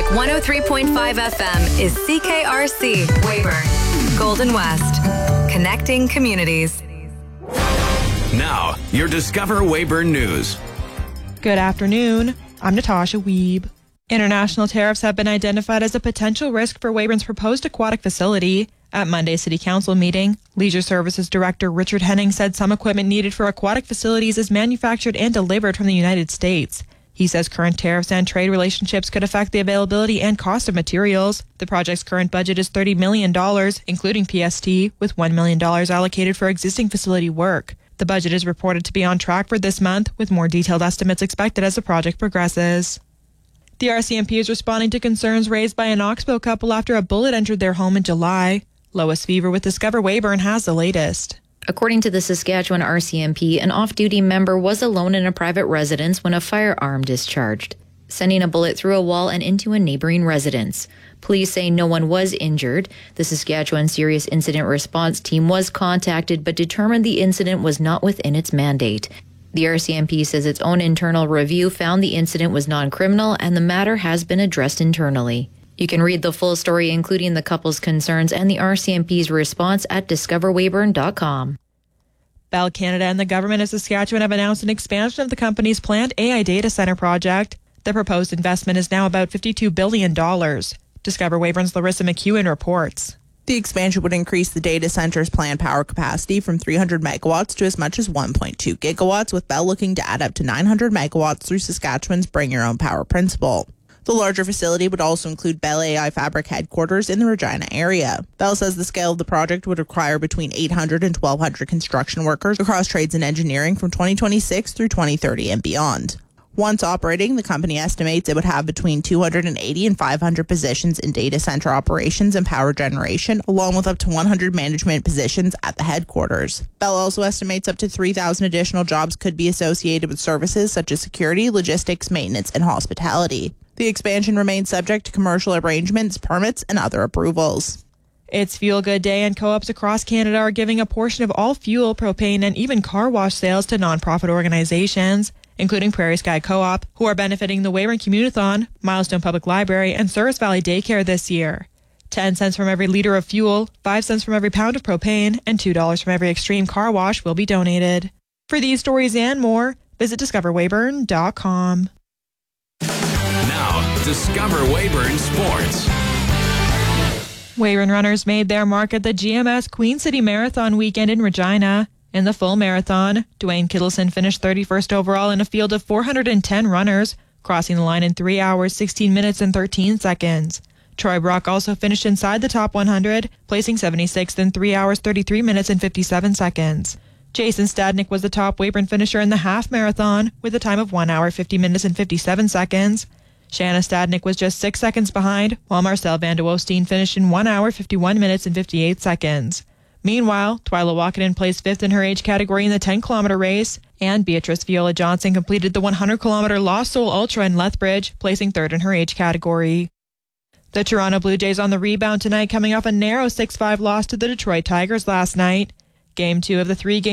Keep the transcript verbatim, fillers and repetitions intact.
one oh three point five F M is C K R C, Weyburn, Golden West, connecting communities. Now, your Discover Weyburn News. Good afternoon. I'm Natasha Wiebe. International tariffs have been identified as a potential risk for Weyburn's proposed aquatic facility. At Monday's City Council meeting, Leisure Services Director Richard Henning said some equipment needed for aquatic facilities is manufactured and delivered from the United States. He says current tariffs and trade relationships could affect the availability and cost of materials. The project's current budget is thirty million dollars, including P S T, with one million dollars allocated for existing facility work. The budget is reported to be on track for this month, with more detailed estimates expected as the project progresses. The R C M P is responding to concerns raised by an Oxbow couple after a bullet entered their home in July. Lois Fever with Discover Weyburn has the latest. According to the Saskatchewan R C M P, an off-duty member was alone in a private residence when a firearm discharged, sending a bullet through a wall and into a neighboring residence. Police say no one was injured. The Saskatchewan Serious Incident Response Team was contacted but determined the incident was not within its mandate. The R C M P says its own internal review found the incident was non-criminal and the matter has been addressed internally. You can read the full story, including the couple's concerns and the R C M P's response at discover weyburn dot com. Bell Canada and the government of Saskatchewan have announced an expansion of the company's planned A I data center project. The proposed investment is now about fifty-two billion dollars. Discover Weyburn's Larissa McEwen reports. The expansion would increase the data center's planned power capacity from three hundred megawatts to as much as one point two gigawatts, with Bell looking to add up to nine hundred megawatts through Saskatchewan's Bring Your Own Power principle. The larger facility would also include Bell A I Fabric headquarters in the Regina area. Bell says the scale of the project would require between eight hundred and twelve hundred construction workers across trades and engineering from twenty twenty-six through twenty thirty and beyond. Once operating, the company estimates it would have between two hundred eighty and five hundred positions in data center operations and power generation, along with up to one hundred management positions at the headquarters. Bell also estimates up to three thousand additional jobs could be associated with services such as security, logistics, maintenance, and hospitality. The expansion remains subject to commercial arrangements, permits, and other approvals. It's Fuel Good Day, and co-ops across Canada are giving a portion of all fuel, propane, and even car wash sales to nonprofit organizations, including Prairie Sky Co-op, who are benefiting the Weyburn Community-thon, Milestone Public Library, and Souris Valley Daycare this year. ten cents from every litre of fuel, five cents from every pound of propane, and two dollars from every extreme car wash will be donated. For these stories and more, visit discover weyburn dot com. Now, Discover Weyburn Sports. Weyburn runners made their mark at the G M S Queen City Marathon weekend in Regina. In the full marathon, Dwayne Kittleson finished thirty-first overall in a field of four hundred ten runners, crossing the line in three hours, sixteen minutes, and thirteen seconds. Troy Brock also finished inside the top one hundred, placing seventy-sixth in three hours, thirty-three minutes, and fifty-seven seconds. Jason Stadnick was the top Weyburn finisher in the half marathon with a time of one hour, fifty minutes, and fifty-seven seconds. Shanna Stadnick was just six seconds behind, while Marcel van de Woesteen finished in one hour, fifty-one minutes, and fifty-eight seconds. Meanwhile, Twyla Walkinen placed fifth in her age category in the ten-kilometer race, and Beatrice Viola Johnson completed the one hundred kilometer Lost Soul Ultra in Lethbridge, placing third in her age category. The Toronto Blue Jays on the rebound tonight, coming off a narrow six five loss to the Detroit Tigers last night. Game two of the three-game